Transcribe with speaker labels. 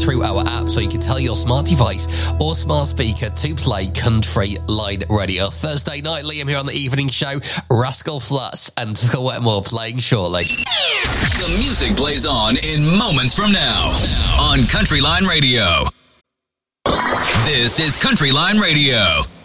Speaker 1: through our app, so you can tell your smart device or smart speaker to play Country Line Radio. Thursday night, Liam here on the evening show. Rascal Flatts and Tucker Wetmore playing shortly.
Speaker 2: The music plays on in moments from now on Country Line Radio. This is Country Line Radio.